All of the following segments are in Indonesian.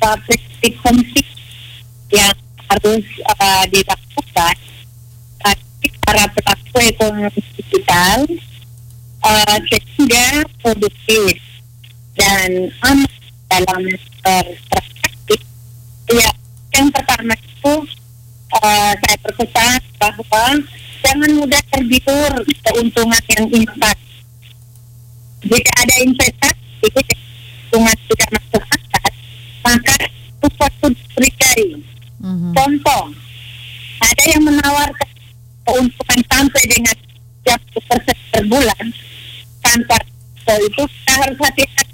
beberapa prinsip penting yang harus dilakukan para pelaku ekonomi digital sehingga produktif dan aman dalam bertransaksi. Ya, yang pertama itu saya berpesan bahwa jangan mudah tergiur keuntungan yang instan. Jika ada investasi keuntungan tidak masuk akal, maka itu suatu dicurigai. Contoh, ada yang menawarkan keuntungan sampai dengan 30% per bulan tanpa itu kita harus hati-hati.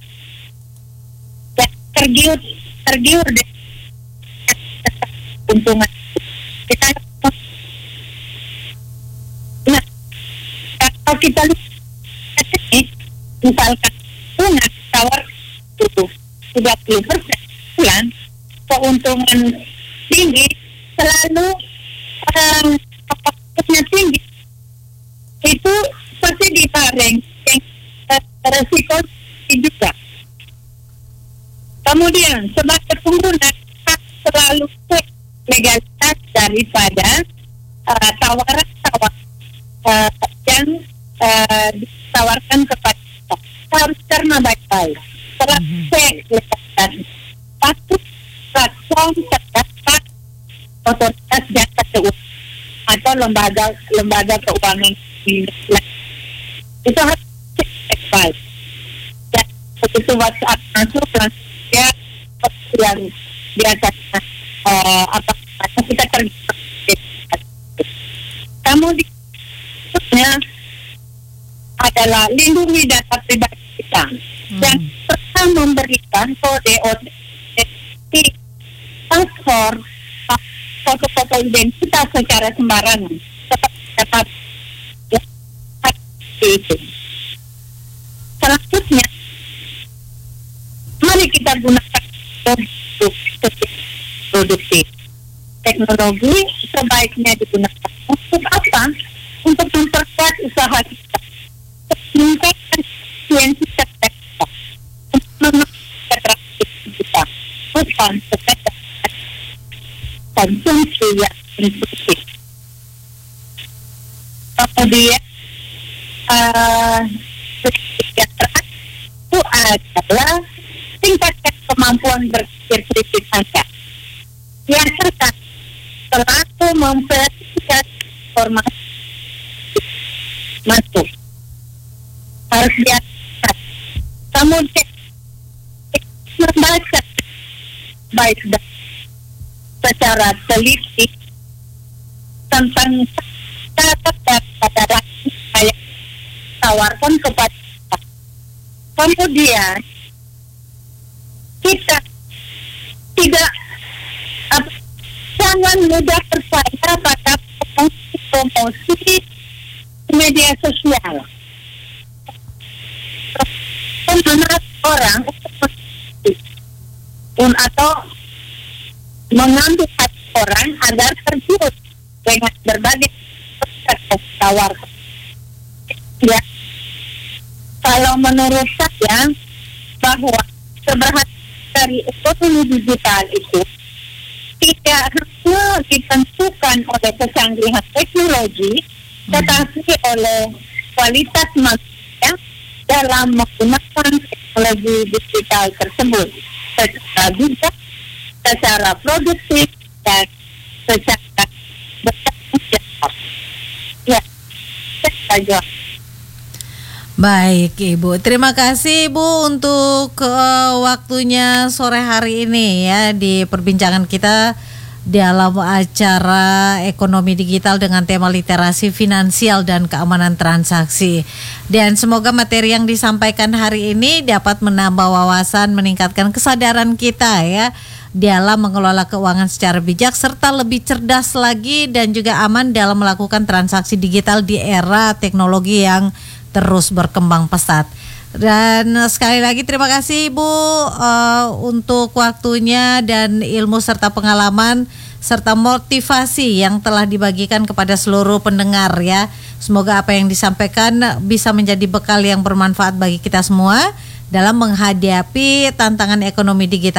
Tergiur deh keuntungan kita. Nah, kalau kita lihat ini, misalkan bunga tawar itu 30% bulan, keuntungan tinggi selalu keuntungan tinggi itu pasti dibareng yang resiko juga. Kemudian sebagai pengguna selalu cek legalitas daripada tawaran yang ditawarkan kepada kita. Harus cerna baik-baik. Selalu cek legalitas. Pasti platform terdapat otoritas jasa keuangan atau lembaga keuangan itu harus cek baik. Dan begitu WhatsApp masuk langsung ya yang biasanya kita terlibat. Kemudian adalah lindungi data pribadi kita. Yang pertama memberikan kode OTP, paspor, foto-foto identitas secara sembarangan. Tetap itu. Selanjutnya, mari kita gunakan produktif. Teknologi sebaiknya digunakan untuk apa? Untuk memperkuat usaha kita, meningkatkan efisiensi kita, untuk meningkatkan kita, bukan sekedar konsumsi yang impulsif. Kemudian yang terakhir itu adalah tingkatkan kemampuan berpikir kritis Anda. Yang serta selalu memverifikasi informasi masuk. Harus diatur. Kemudian membaca baik secara teliti tentang data yang tawarkan kepada kita. Kemudian kita tidak jangan mudah percaya pada promosi media sosial. Menarik orang atau mengambil hati orang agar tergiur dengan berbagai tawar. Ya, kalau menurut saya bahwa keberhasilan dari ekonomi digital itu tidak hanya ditentukan oleh kecanggihan teknologi, tetapi oleh kualitas manusia dalam menggunakan teknologi digital tersebut secara bijak, secara produktif, dan secara bertanggung jawab. Ya, saja. Baik Ibu, terima kasih Ibu untuk waktunya sore hari ini ya di perbincangan kita dalam acara ekonomi digital dengan tema literasi finansial dan keamanan transaksi. Dan semoga materi yang disampaikan hari ini dapat menambah wawasan, meningkatkan kesadaran kita ya dalam mengelola keuangan secara bijak serta lebih cerdas lagi dan juga aman dalam melakukan transaksi digital di era teknologi yang terus berkembang pesat. Dan sekali lagi terima kasih Ibu untuk waktunya dan ilmu serta pengalaman serta motivasi yang telah dibagikan kepada seluruh pendengar ya. Semoga apa yang disampaikan bisa menjadi bekal yang bermanfaat bagi kita semua dalam menghadapi tantangan ekonomi digital